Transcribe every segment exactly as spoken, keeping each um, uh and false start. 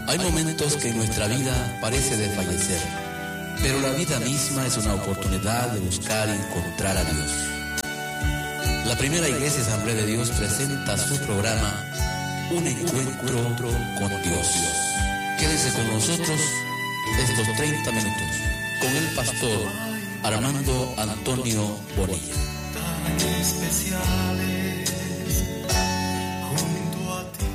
Hay momentos que en nuestra vida parece desfallecer, pero la vida misma es una oportunidad de buscar y encontrar a Dios. La primera Iglesia Asamblea de Dios presenta su programa Un Encuentro con Dios. Quédese con nosotros estos treinta minutos con el pastor Armando Antonio Bonilla. Tan especiales junto a ti.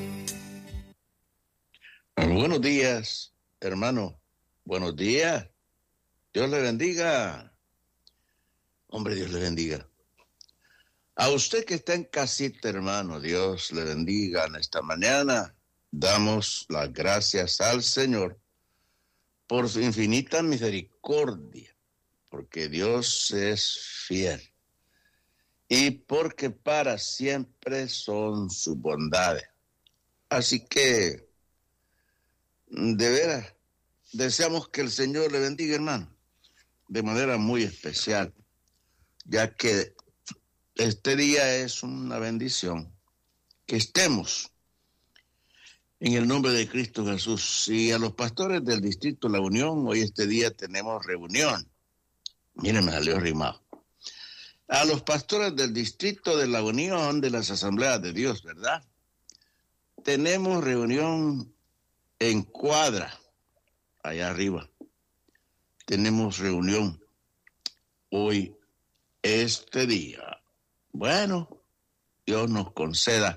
Buenos días, hermano. Buenos días. Dios le bendiga. Hombre, Dios le bendiga. A usted que está en casita, hermano, Dios le bendiga en esta mañana. Damos las gracias al Señor por su infinita misericordia, porque Dios es fiel y porque para siempre son sus bondades. Así que, de veras, deseamos que el Señor le bendiga, hermano, de manera muy especial, ya que este día es una bendición que estemos en el nombre de Cristo Jesús. Y a los pastores del Distrito La Unión, hoy este día tenemos reunión. Miren, me salió rimado. A los pastores del Distrito de La Unión de las Asambleas de Dios, ¿verdad? Tenemos reunión en cuadra, allá arriba. Tenemos reunión hoy, este día. Bueno, Dios nos conceda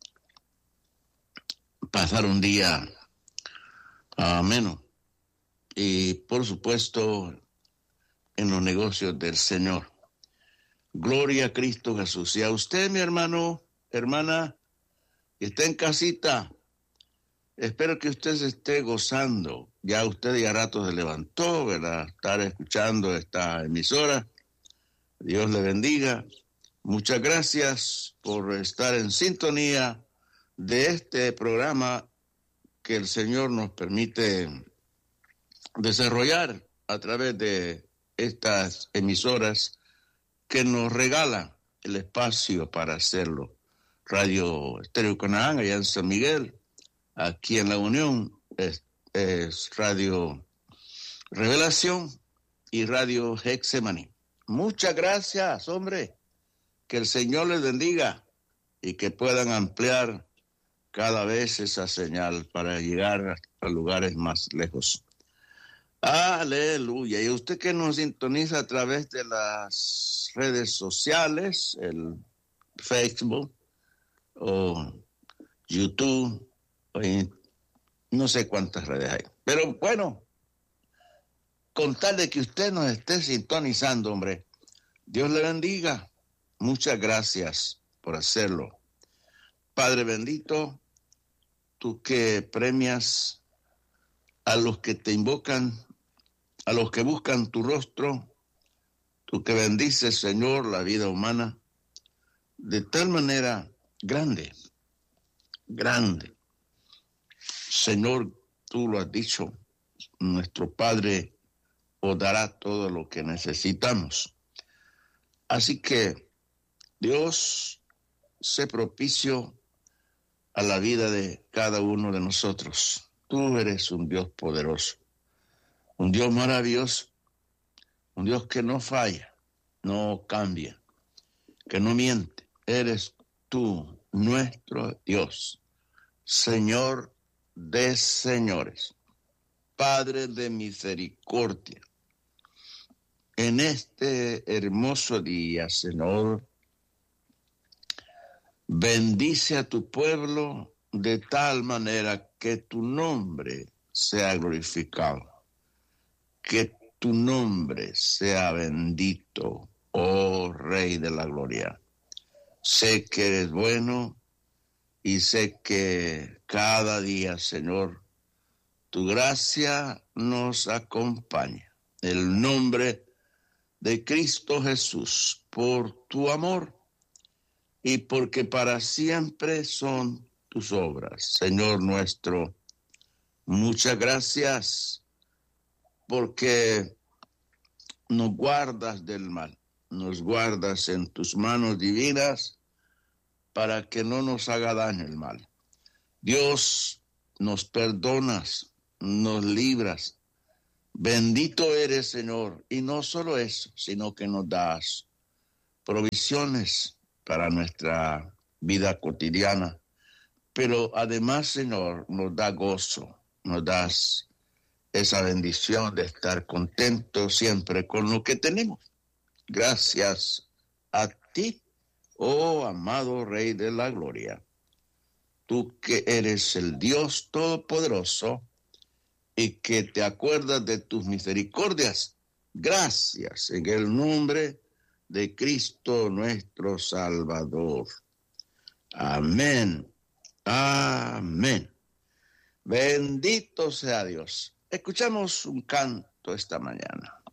pasar un día ameno y, por supuesto, en los negocios del Señor. Gloria a Cristo Jesús. Y a usted, mi hermano, hermana, que está en casita, espero que usted se esté gozando. Ya usted ya rato se levantó, ¿verdad? Estar escuchando esta emisora. Dios le bendiga. Muchas gracias por estar en sintonía de este programa que el Señor nos permite desarrollar a través de estas emisoras que nos regalan el espacio para hacerlo. Radio Estéreo Canaán, allá en San Miguel, aquí en La Unión, es, es Radio Revelación y Radio Hexemaní. Muchas gracias, hombre. Que el Señor les bendiga y que puedan ampliar cada vez esa señal para llegar a lugares más lejos. Aleluya. Y usted que nos sintoniza a través de las redes sociales, el Facebook o YouTube, o no sé cuántas redes hay. Pero bueno, con tal de que usted nos esté sintonizando, hombre, Dios le bendiga. Muchas gracias por hacerlo. Padre bendito, tú que premias a los que te invocan, a los que buscan tu rostro, tú que bendices, Señor, la vida humana de tal manera grande, grande. Señor, tú lo has dicho, nuestro Padre os dará todo lo que necesitamos. Así que Dios, sé propicio a la vida de cada uno de nosotros. Tú eres un Dios poderoso, un Dios maravilloso, un Dios que no falla, no cambia, que no miente. Eres tú, nuestro Dios, Señor de señores, Padre de misericordia. En este hermoso día, Señor, bendice a tu pueblo de tal manera que tu nombre sea glorificado, que tu nombre sea bendito, oh Rey de la Gloria. Sé que eres bueno y sé que cada día, Señor, tu gracia nos acompaña. El nombre de Cristo Jesús, por tu amor y porque para siempre son tus obras. Señor nuestro, muchas gracias porque nos guardas del mal, nos guardas en tus manos divinas para que no nos haga daño el mal. Dios, nos perdonas, nos libras. Bendito eres, Señor. Y no solo eso, sino que nos das provisiones para nuestra vida cotidiana. Pero además, Señor, nos da gozo, nos das esa bendición de estar contentos siempre con lo que tenemos. Gracias a ti, oh amado Rey de la Gloria. Tú que eres el Dios Todopoderoso y que te acuerdas de tus misericordias. Gracias en el nombre de Cristo nuestro Salvador. Amén. Amén. Bendito sea Dios. Escuchamos un canto esta mañana.